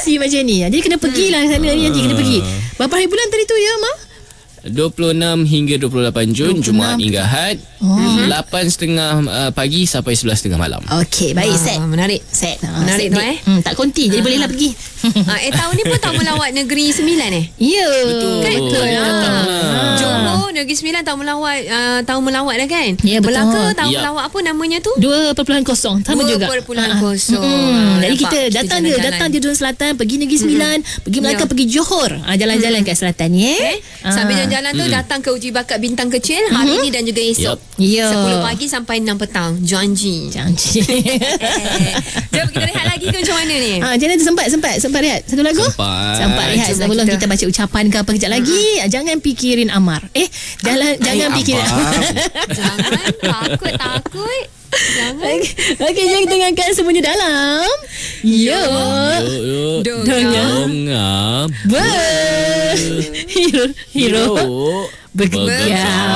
Situasi macam ni. Jadi kena pergilah sana ni, nanti kena pergi. Berapa hari bulan tadi tu ya, Ma? 26 hingga 28 Jun, Jumaat hingga Ahad, 8.30 pagi sampai 11.30 malam. Okey, baik, set. Menarik. Set. Menarik tu tak konti, jadi bolehlah pergi. Tahun ni pun tahun melawat Negeri Sembilan Ya. Betul. Johor Negeri Sembilan tahun melawat dah kan? Ya, betul. Melaka tahun melawat apa namanya tu? 2.0 sama juga. 2.0. Jadi kita datang je Dun Selatan, pergi Negeri Sembilan, pergi Melaka, pergi Johor. Jalan-jalan kat selatan ni Sambil jalan-jalan tu datang ke uji bakat bintang kecil hari ni dan juga esok. Ya. 10 pagi sampai 6 petang. Janji. Jom kita rehat lagi ke macam mana ni? Macam mana tu, sempat rehat satu lagu? Sempat rehat. Sebelum kita baca ucapan ke apa kejap lagi. Jangan pikirin Amar. Jangan pikirin Jangan takut. Jangan. Okey, jom kita dengarkan semuanya dalam Dongam Hero bekerja.